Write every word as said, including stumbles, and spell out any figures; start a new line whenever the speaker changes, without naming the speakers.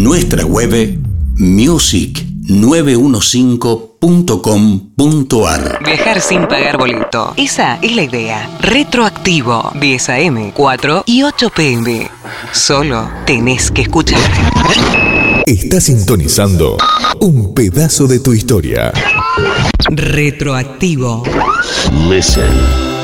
nuestra web music nueve quince punto com punto ar.
Viajar sin pagar boleto. Esa es la idea. Retroactivo. diez a eme, cuatro y ocho pe eme. Solo tenés que escuchar.
Estás sintonizando un pedazo de tu historia.
Retroactivo.
Listen.